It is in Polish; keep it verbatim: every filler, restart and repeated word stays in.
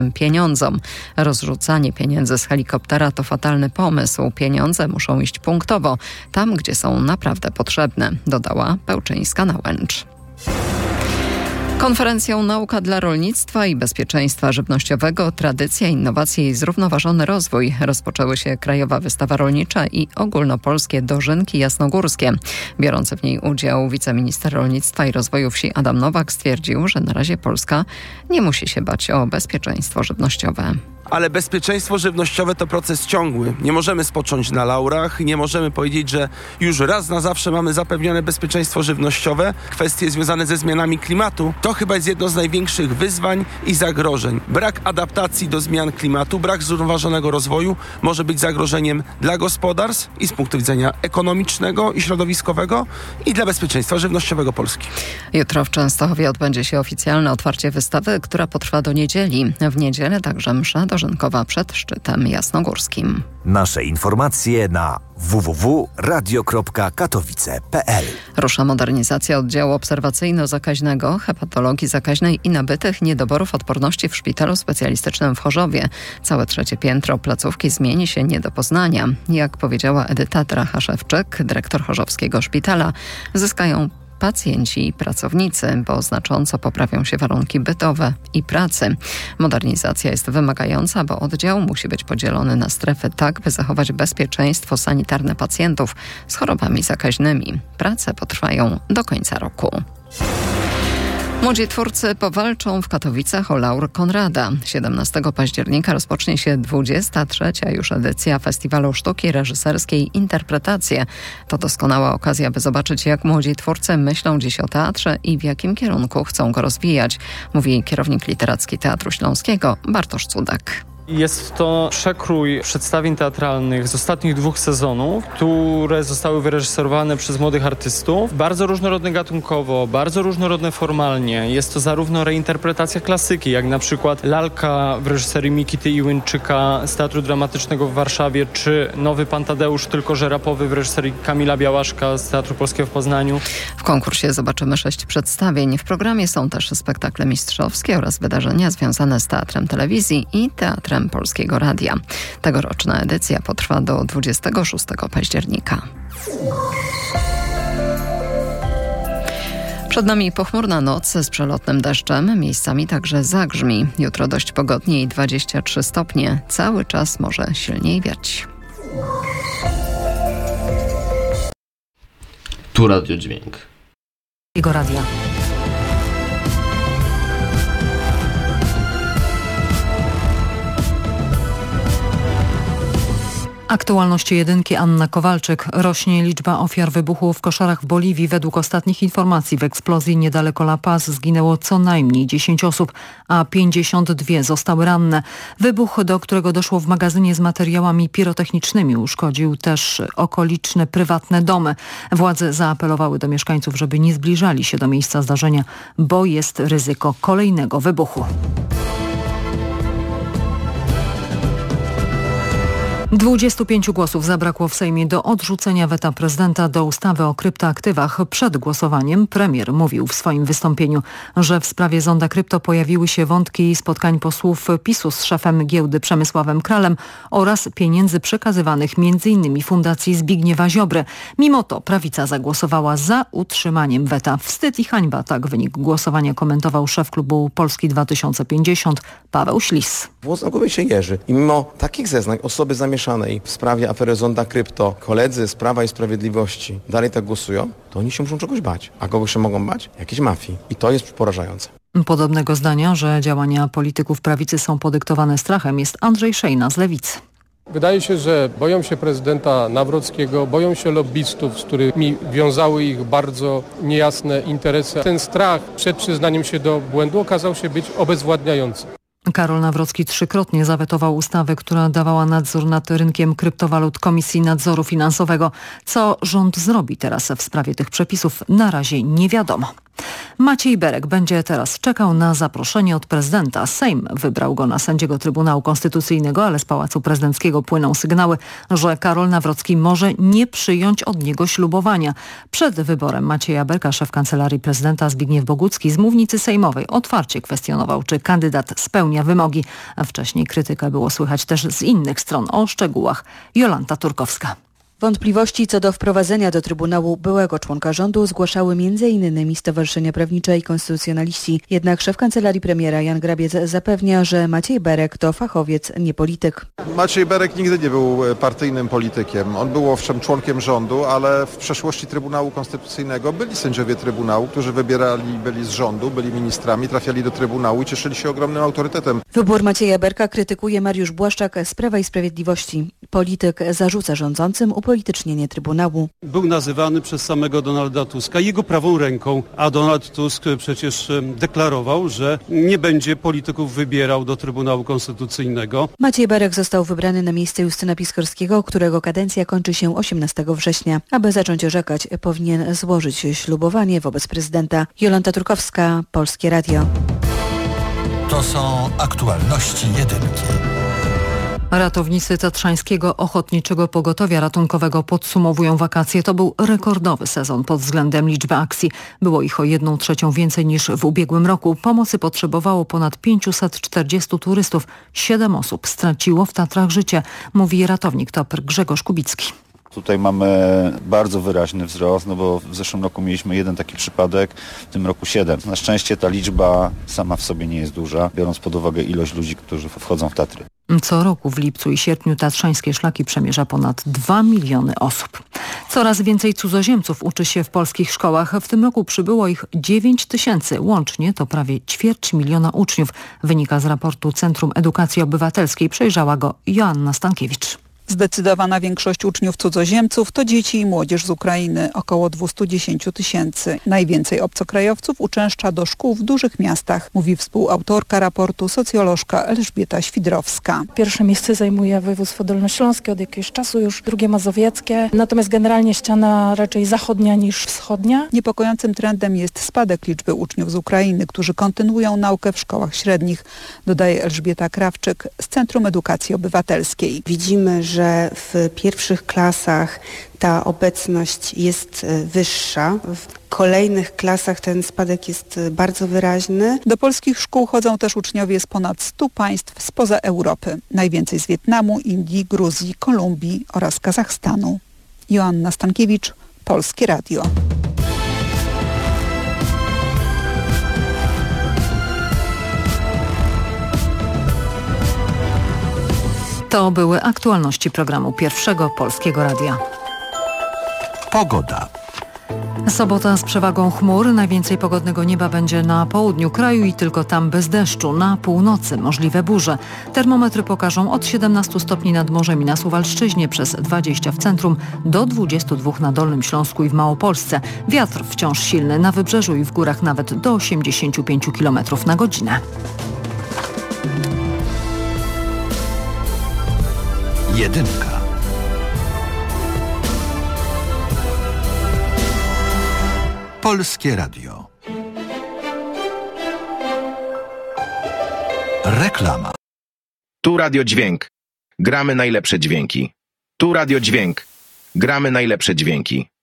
pieniądzom. Rozrzucanie pieniędzy z helikoptera to fatalny pomysł. Pieniądze muszą iść punktowo, tam gdzie są naprawdę potrzebne, dodała Pełczyńska-Nałęcz. Konferencją Nauka dla rolnictwa i bezpieczeństwa żywnościowego, tradycja, innowacje i zrównoważony rozwój rozpoczęły się Krajowa Wystawa Rolnicza i ogólnopolskie dożynki jasnogórskie. Biorący w niej udział wiceminister rolnictwa i rozwoju wsi Adam Nowak stwierdził, że na razie Polska nie musi się bać o bezpieczeństwo żywnościowe. Ale bezpieczeństwo żywnościowe to proces ciągły. Nie możemy spocząć na laurach, nie możemy powiedzieć, że już raz na zawsze mamy zapewnione bezpieczeństwo żywnościowe. Kwestie związane ze zmianami klimatu to chyba jest jedno z największych wyzwań i zagrożeń. Brak adaptacji do zmian klimatu, brak zrównoważonego rozwoju może być zagrożeniem dla gospodarstw i z punktu widzenia ekonomicznego i środowiskowego i dla bezpieczeństwa żywnościowego Polski. Jutro w Częstochowie odbędzie się oficjalne otwarcie wystawy, która potrwa do niedzieli. W niedzielę także msza dożynkowa przed szczytem jasnogórskim. Nasze informacje na w w w kropka radio kropka katowice kropka p l. Rusza modernizacja oddziału obserwacyjno-zakaźnego, hepatologii zakaźnej i nabytych niedoborów odporności w szpitalu specjalistycznym w Chorzowie. Całe trzecie piętro placówki zmieni się nie do poznania. Jak powiedziała Edyta Drachaszewczyk, dyrektor chorzowskiego szpitala, zyskają pacjenci i pracownicy, bo znacząco poprawią się warunki bytowe i pracy. Modernizacja jest wymagająca, bo oddział musi być podzielony na strefy tak, by zachować bezpieczeństwo sanitarne pacjentów z chorobami zakaźnymi. Prace potrwają do końca roku. Młodzi twórcy powalczą w Katowicach o laur Konrada. siedemnastego października rozpocznie się dwudziesta trzecia już edycja Festiwalu Sztuki Reżyserskiej Interpretacje. To doskonała okazja, by zobaczyć, jak młodzi twórcy myślą dziś o teatrze i w jakim kierunku chcą go rozwijać, mówi kierownik literacki Teatru Śląskiego Bartosz Cudak. Jest to przekrój przedstawień teatralnych z ostatnich dwóch sezonów, które zostały wyreżyserowane przez młodych artystów. Bardzo różnorodne gatunkowo, bardzo różnorodne formalnie. Jest to zarówno reinterpretacja klasyki, jak na przykład Lalka w reżyserii Mikity Iłyńczyka z Teatru Dramatycznego w Warszawie, czy Nowy Pan Tadeusz, tylko że rapowy w reżyserii Kamila Białaszka z Teatru Polskiego w Poznaniu. W konkursie zobaczymy sześć przedstawień. W programie są też spektakle mistrzowskie oraz wydarzenia związane z teatrem telewizji i teatrem Polskiego Radia. Tegoroczna edycja potrwa do dwudziestego szóstego października. Przed nami pochmurna noc z przelotnym deszczem, miejscami także zagrzmi. Jutro dość pogodnie i dwadzieścia trzy stopnie. Cały czas może silniej wiać. Tu radiodźwięk. Jego radia. Aktualności jedynki, Anna Kowalczyk. Rośnie liczba ofiar wybuchu w koszarach w Boliwii. Według ostatnich informacji w eksplozji niedaleko La Paz zginęło co najmniej dziesięć osób, a pięćdziesiąt dwie zostały ranne. Wybuch, do którego doszło w magazynie z materiałami pirotechnicznymi, uszkodził też okoliczne prywatne domy. Władze zaapelowały do mieszkańców, żeby nie zbliżali się do miejsca zdarzenia, bo jest ryzyko kolejnego wybuchu. dwudziestu pięciu głosów zabrakło w Sejmie do odrzucenia weta prezydenta do ustawy o kryptoaktywach. Przed głosowaniem premier mówił w swoim wystąpieniu, że w sprawie zonda krypto pojawiły się wątki spotkań posłów PiSu z szefem giełdy Przemysławem Kralem oraz pieniędzy przekazywanych między innymi Fundacji Zbigniewa Ziobry. Mimo to prawica zagłosowała za utrzymaniem weta. Wstyd i hańba, tak wynik głosowania komentował szef klubu Polski dwa tysiące pięćdziesiąt Paweł Ślis. Włos na głowie się jeży. I mimo takich zeznań osoby zamieszane w sprawie afery zonda krypto, koledzy z Prawa i Sprawiedliwości dalej tak głosują, to oni się muszą czegoś bać. A kogo się mogą bać? Jakiejś mafii. I to jest porażające. Podobnego zdania, że działania polityków prawicy są podyktowane strachem, jest Andrzej Szejna z Lewicy. Wydaje się, że boją się prezydenta Nawrockiego, boją się lobbystów, z którymi wiązały ich bardzo niejasne interesy. Ten strach przed przyznaniem się do błędu okazał się być obezwładniający. Karol Nawrocki trzykrotnie zawetował ustawę, która dawała nadzór nad rynkiem kryptowalut Komisji Nadzoru Finansowego. Co rząd zrobi teraz w sprawie tych przepisów, na razie nie wiadomo. Maciej Berek będzie teraz czekał na zaproszenie od prezydenta. Sejm wybrał go na sędziego Trybunału Konstytucyjnego, ale z Pałacu Prezydenckiego płyną sygnały, że Karol Nawrocki może nie przyjąć od niego ślubowania. Przed wyborem Macieja Berka szef Kancelarii Prezydenta Zbigniew Bogucki z mównicy sejmowej otwarcie kwestionował, czy kandydat spełnia wymogi. A wcześniej krytykę było słychać też z innych stron. O szczegółach Jolanta Turkowska. Wątpliwości co do wprowadzenia do Trybunału byłego członka rządu zgłaszały między innymi stowarzyszenia prawnicze i konstytucjonaliści. Jednak szef Kancelarii Premiera Jan Grabiec zapewnia, że Maciej Berek to fachowiec, nie polityk. Maciej Berek nigdy nie był partyjnym politykiem. On był owszem członkiem rządu, ale w przeszłości Trybunału Konstytucyjnego byli sędziowie Trybunału, którzy wybierali, byli z rządu, byli ministrami, trafiali do Trybunału i cieszyli się ogromnym autorytetem. Wybór Macieja Berka krytykuje Mariusz Błaszczak z Prawa i Sprawiedliwości. Polityk zarzuca rządzącym upolitycznienie Trybunału. Był nazywany przez samego Donalda Tuska jego prawą ręką, a Donald Tusk przecież deklarował, że nie będzie polityków wybierał do Trybunału Konstytucyjnego. Maciej Berek został wybrany na miejsce Justyna Piskorskiego, którego kadencja kończy się osiemnastego września. Aby zacząć orzekać, powinien złożyć ślubowanie wobec prezydenta. Jolanta Turkowska, Polskie Radio. To są aktualności jedynki. Ratownicy Tatrzańskiego Ochotniczego Pogotowia Ratunkowego podsumowują wakacje. To był rekordowy sezon pod względem liczby akcji. Było ich o jedną trzecią więcej niż w ubiegłym roku. Pomocy potrzebowało ponad pięćset czterdziestu turystów. Siedem osób straciło w Tatrach życie, mówi ratownik T O P R Grzegorz Kubicki. Tutaj mamy bardzo wyraźny wzrost, no bo w zeszłym roku mieliśmy jeden taki przypadek, w tym roku siedem. Na szczęście ta liczba sama w sobie nie jest duża, biorąc pod uwagę ilość ludzi, którzy wchodzą w Tatry. Co roku w lipcu i sierpniu tatrzańskie szlaki przemierza ponad dwa miliony osób. Coraz więcej cudzoziemców uczy się w polskich szkołach. W tym roku przybyło ich dziewięć tysięcy. Łącznie to prawie ćwierć miliona uczniów. Wynika z raportu Centrum Edukacji Obywatelskiej. Przejrzała go Joanna Stankiewicz. Zdecydowana większość uczniów cudzoziemców to dzieci i młodzież z Ukrainy, około dwieście dziesięć tysięcy. Najwięcej obcokrajowców uczęszcza do szkół w dużych miastach, mówi współautorka raportu socjolożka Elżbieta Świdrowska. Pierwsze miejsce zajmuje województwo dolnośląskie od jakiegoś czasu, już drugie mazowieckie, natomiast generalnie ściana raczej zachodnia niż wschodnia. Niepokojącym trendem jest spadek liczby uczniów z Ukrainy, którzy kontynuują naukę w szkołach średnich, dodaje Elżbieta Krawczyk z Centrum Edukacji Obywatelskiej. Widzimy, że że w pierwszych klasach ta obecność jest wyższa. W kolejnych klasach ten spadek jest bardzo wyraźny. Do polskich szkół chodzą też uczniowie z ponad stu państw spoza Europy. Najwięcej z Wietnamu, Indii, Gruzji, Kolumbii oraz Kazachstanu. Joanna Stankiewicz, Polskie Radio. To były aktualności programu Pierwszego Polskiego Radia. Pogoda. Sobota z przewagą chmur. Najwięcej pogodnego nieba będzie na południu kraju i tylko tam bez deszczu. Na północy możliwe burze. Termometry pokażą od siedemnastu stopni nad morzem i na Suwalszczyźnie, przez dwadzieścia w centrum, do dwudziestu dwóch na Dolnym Śląsku i w Małopolsce. Wiatr wciąż silny na wybrzeżu i w górach nawet do osiemdziesięciu pięciu kilometrów na godzinę. Jedynka. Polskie Radio. Reklama. Tu Radio Dźwięk. Gramy najlepsze dźwięki. Tu Radio Dźwięk. Gramy najlepsze dźwięki.